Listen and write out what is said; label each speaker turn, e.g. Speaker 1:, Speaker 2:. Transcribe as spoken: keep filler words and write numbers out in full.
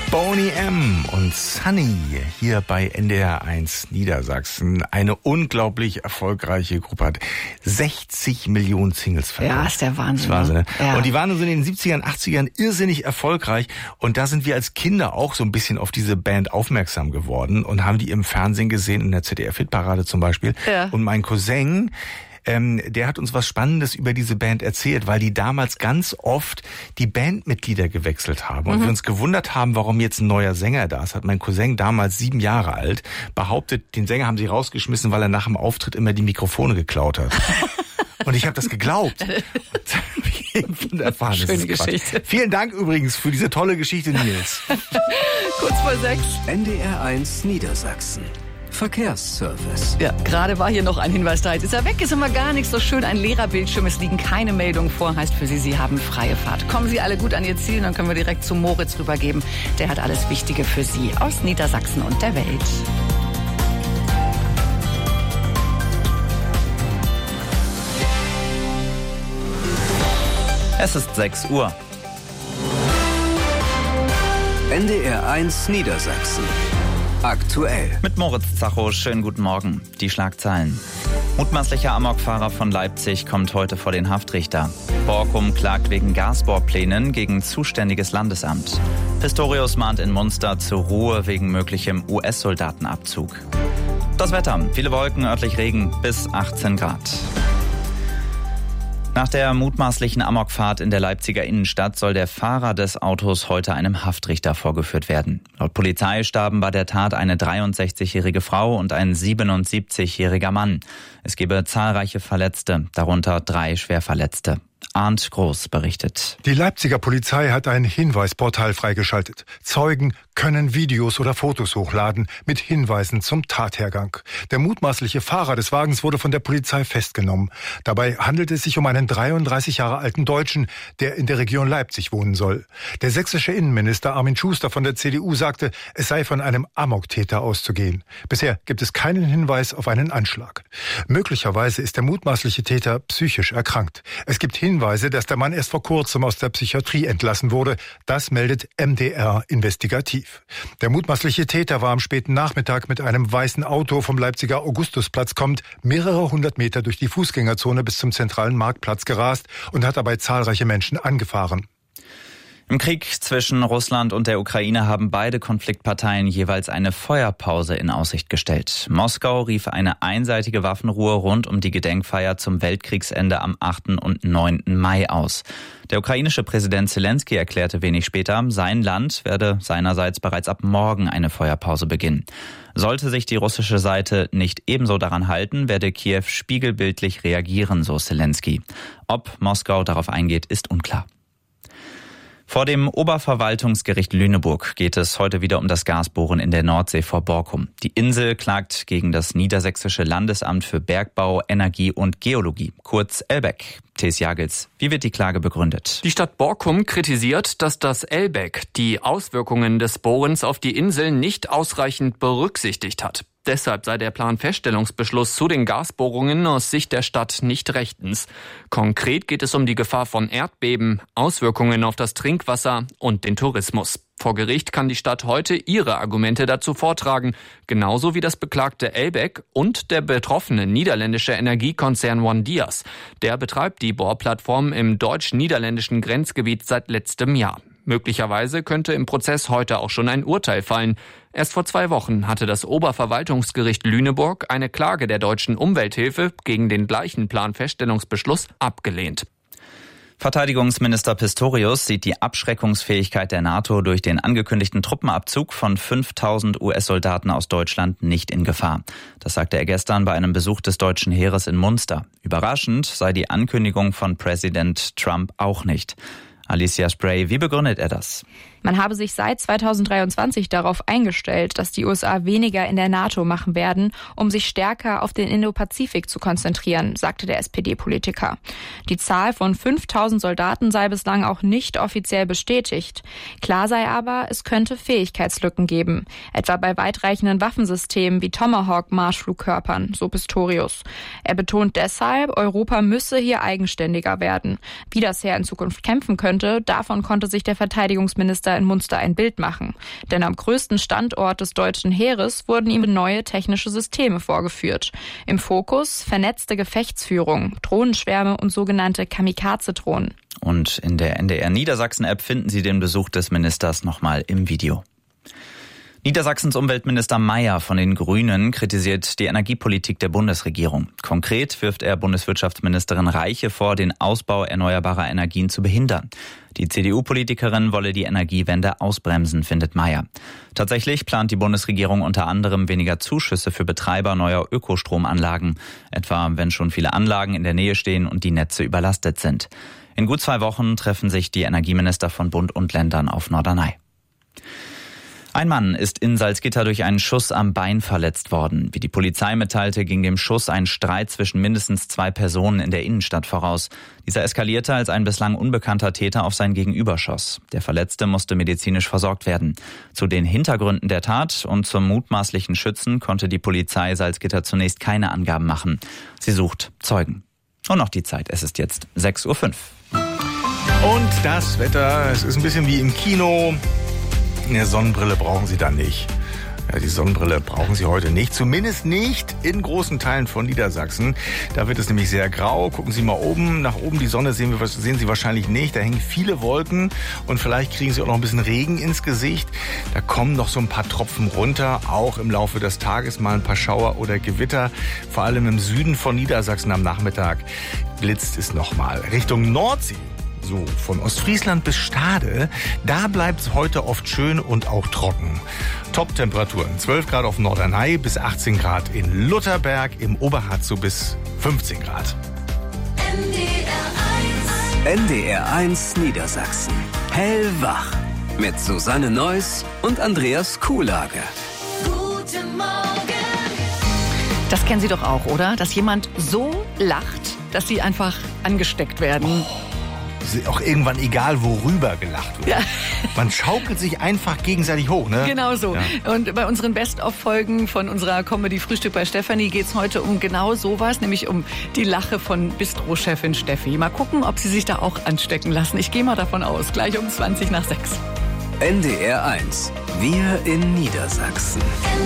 Speaker 1: Boney M. und Sunny hier bei N D R eins Niedersachsen. Eine unglaublich erfolgreiche Gruppe, hat sechzig Millionen Singles verkauft.
Speaker 2: Ja, ist der Wahnsinn.
Speaker 1: Das Wahnsinn, ne?
Speaker 2: Ja.
Speaker 1: Und die waren also in den siebzigern, achtzigern irrsinnig erfolgreich. Und da sind wir als Kinder auch so ein bisschen auf diese Band aufmerksam geworden und haben die im Fernsehen gesehen, in der Z D F-Hitparade zum Beispiel.
Speaker 2: Ja.
Speaker 1: Und mein Cousin, Ähm, der hat uns was Spannendes über diese Band erzählt, weil die damals ganz oft die Bandmitglieder gewechselt haben. Und mhm. wir uns gewundert haben, warum jetzt ein neuer Sänger da ist. Hat mein Cousin, damals sieben Jahre alt, behauptet, den Sänger haben sie rausgeschmissen, weil er nach dem Auftritt immer die Mikrofone geklaut hat. Und ich habe das geglaubt. Und erfahren,
Speaker 2: schöne Geschichte.
Speaker 1: Vielen Dank übrigens für diese tolle Geschichte, Nils.
Speaker 2: Kurz vor sechs.
Speaker 3: N D R eins Niedersachsen. Verkehrsservice.
Speaker 2: Ja, gerade war hier noch ein Hinweis da. Jetzt ist er weg, ist immer gar nicht so schön. Ein leerer Bildschirm, es liegen keine Meldungen vor. Heißt für Sie, Sie haben freie Fahrt. Kommen Sie alle gut an Ihr Ziel, dann können wir direkt zu Moritz rübergeben. Der hat alles Wichtige für Sie aus Niedersachsen und der Welt.
Speaker 4: Es ist sechs Uhr.
Speaker 3: N D R eins Niedersachsen. Aktuell.
Speaker 4: Mit Moritz Zacho, schönen guten Morgen. Die Schlagzeilen. Mutmaßlicher Amokfahrer von Leipzig kommt heute vor den Haftrichter. Borkum klagt wegen Gasbohrplänen gegen zuständiges Landesamt. Pistorius mahnt in Munster zur Ruhe wegen möglichem U S-Soldatenabzug. Das Wetter. Viele Wolken, örtlich Regen bis achtzehn Grad. Nach der mutmaßlichen Amokfahrt in der Leipziger Innenstadt soll der Fahrer des Autos heute einem Haftrichter vorgeführt werden. Laut Polizei starben bei der Tat eine dreiundsechzigjährige Frau und ein siebenundsiebzigjähriger Mann. Es gebe zahlreiche Verletzte, darunter drei Schwerverletzte. Arndt Groß berichtet.
Speaker 5: Die Leipziger Polizei hat ein Hinweisportal freigeschaltet. Zeugen können Videos oder Fotos hochladen mit Hinweisen zum Tathergang. Der mutmaßliche Fahrer des Wagens wurde von der Polizei festgenommen. Dabei handelt es sich um einen dreiunddreißig Jahre alten Deutschen, der in der Region Leipzig wohnen soll. Der sächsische Innenminister Armin Schuster von der C D U sagte, es sei von einem Amoktäter auszugehen. Bisher gibt es keinen Hinweis auf einen Anschlag. Möglicherweise ist der mutmaßliche Täter psychisch erkrankt. Es gibt Hinweise, dass der Mann erst vor kurzem aus der Psychiatrie entlassen wurde. Das meldet M D R Investigativ. Der mutmaßliche Täter war am späten Nachmittag mit einem weißen Auto vom Leipziger Augustusplatz kommend mehrere hundert Meter durch die Fußgängerzone bis zum zentralen Marktplatz gerast und hat dabei zahlreiche Menschen angefahren.
Speaker 4: Im Krieg zwischen Russland und der Ukraine haben beide Konfliktparteien jeweils eine Feuerpause in Aussicht gestellt. Moskau rief eine einseitige Waffenruhe rund um die Gedenkfeier zum Weltkriegsende am achten und neunten Mai aus. Der ukrainische Präsident Zelensky erklärte wenig später, sein Land werde seinerseits bereits ab morgen eine Feuerpause beginnen. Sollte sich die russische Seite nicht ebenso daran halten, werde Kiew spiegelbildlich reagieren, so Zelensky. Ob Moskau darauf eingeht, ist unklar. Vor dem Oberverwaltungsgericht Lüneburg geht es heute wieder um das Gasbohren in der Nordsee vor Borkum. Die Insel klagt gegen das Niedersächsische Landesamt für Bergbau, Energie und Geologie, kurz ELBEG. Thees Jagels, wie wird die Klage begründet?
Speaker 6: Die Stadt Borkum kritisiert, dass das ELBEG die Auswirkungen des Bohrens auf die Insel nicht ausreichend berücksichtigt hat. Deshalb sei der Planfeststellungsbeschluss zu den Gasbohrungen aus Sicht der Stadt nicht rechtens. Konkret geht es um die Gefahr von Erdbeben, Auswirkungen auf das Trinkwasser und den Tourismus. Vor Gericht kann die Stadt heute ihre Argumente dazu vortragen, genauso wie das beklagte ELBEG und der betroffene niederländische Energiekonzern OneDias. Der betreibt die Bohrplattform im deutsch-niederländischen Grenzgebiet seit letztem Jahr. Möglicherweise könnte im Prozess heute auch schon ein Urteil fallen. Erst vor zwei Wochen hatte das Oberverwaltungsgericht Lüneburg eine Klage der Deutschen Umwelthilfe gegen den gleichen Planfeststellungsbeschluss abgelehnt.
Speaker 4: Verteidigungsminister Pistorius sieht die Abschreckungsfähigkeit der NATO durch den angekündigten Truppenabzug von fünftausend U S-Soldaten aus Deutschland nicht in Gefahr. Das sagte er gestern bei einem Besuch des deutschen Heeres in Munster. Überraschend sei die Ankündigung von Präsident Trump auch nicht. Alicia Spray, wie begründet er das?
Speaker 7: Man habe sich seit zweitausenddreiundzwanzig darauf eingestellt, dass die U S A weniger in der NATO machen werden, um sich stärker auf den Indopazifik zu konzentrieren, sagte der S P D-Politiker. Die Zahl von fünftausend Soldaten sei bislang auch nicht offiziell bestätigt. Klar sei aber, es könnte Fähigkeitslücken geben, etwa bei weitreichenden Waffensystemen wie Tomahawk-Marschflugkörpern, so Pistorius. Er betont deshalb, Europa müsse hier eigenständiger werden. Wie das Heer in Zukunft kämpfen könnte, könnte, davon konnte sich der Verteidigungsminister in Munster ein Bild machen. Denn am größten Standort des deutschen Heeres wurden ihm neue technische Systeme vorgeführt. Im Fokus vernetzte Gefechtsführung, Drohnenschwärme und sogenannte Kamikaze-Drohnen.
Speaker 4: Und in der N D R Niedersachsen-App finden Sie den Besuch des Ministers nochmal im Video. Niedersachsens Umweltminister Mayer von den Grünen kritisiert die Energiepolitik der Bundesregierung. Konkret wirft er Bundeswirtschaftsministerin Reiche vor, den Ausbau erneuerbarer Energien zu behindern. Die C D U-Politikerin wolle die Energiewende ausbremsen, findet Mayer. Tatsächlich plant die Bundesregierung unter anderem weniger Zuschüsse für Betreiber neuer Ökostromanlagen, etwa wenn schon viele Anlagen in der Nähe stehen und die Netze überlastet sind. In gut zwei Wochen treffen sich die Energieminister von Bund und Ländern auf Norderney. Ein Mann ist in Salzgitter durch einen Schuss am Bein verletzt worden. Wie die Polizei mitteilte, ging dem Schuss ein Streit zwischen mindestens zwei Personen in der Innenstadt voraus. Dieser eskalierte, als ein bislang unbekannter Täter auf sein Gegenüber schoss. Der Verletzte musste medizinisch versorgt werden. Zu den Hintergründen der Tat und zum mutmaßlichen Schützen konnte die Polizei Salzgitter zunächst keine Angaben machen. Sie sucht Zeugen. Und noch die Zeit, es ist jetzt sechs Uhr fünf.
Speaker 1: Und das Wetter, es ist ein bisschen wie im Kino. Eine Sonnenbrille brauchen Sie dann nicht. Ja, die Sonnenbrille brauchen Sie heute nicht. Zumindest nicht in großen Teilen von Niedersachsen. Da wird es nämlich sehr grau. Gucken Sie mal oben. Nach oben die Sonne sehen, wir, sehen Sie wahrscheinlich nicht. Da hängen viele Wolken. Und vielleicht kriegen Sie auch noch ein bisschen Regen ins Gesicht. Da kommen noch so ein paar Tropfen runter. Auch im Laufe des Tages mal ein paar Schauer oder Gewitter. Vor allem im Süden von Niedersachsen am Nachmittag blitzt es nochmal. Richtung Nordsee. So, von Ostfriesland bis Stade, da bleibt es heute oft schön und auch trocken. Top-Temperaturen, zwölf Grad auf Norderney bis achtzehn Grad in Lutherberg, im Oberharz so bis fünfzehn Grad.
Speaker 3: N D R eins Niedersachsen. Hellwach. Mit Susanne Neuss und Andreas Kuhlage.
Speaker 2: Guten Morgen. Das kennen Sie doch auch, oder? Dass jemand so lacht, dass Sie einfach angesteckt werden.
Speaker 1: Oh. Auch irgendwann egal, worüber gelacht wird.
Speaker 2: Ja.
Speaker 1: Man schaukelt sich einfach gegenseitig hoch, ne?
Speaker 2: Genau so. Ja. Und bei unseren Best-of-Folgen von unserer Comedy Frühstück bei Stefanie geht es heute um genau sowas, nämlich um die Lache von Bistro-Chefin Steffi. Mal gucken, ob Sie sich da auch anstecken lassen. Ich gehe mal davon aus. Gleich um zwanzig nach sechs.
Speaker 3: N D R eins. Wir in Niedersachsen.